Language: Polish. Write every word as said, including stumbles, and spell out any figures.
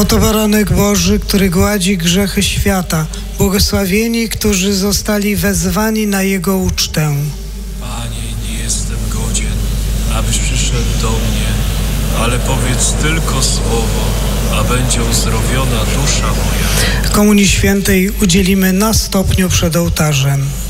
Oto baranek Boży, który gładzi grzechy świata. Błogosławieni, którzy zostali wezwani na Jego ucztę. Panie, nie jestem godzien, abyś przyszedł do mnie, ale powiedz tylko słowo, a będzie uzdrowiona dusza moja. Komunii Świętej udzielimy na stopniu przed ołtarzem.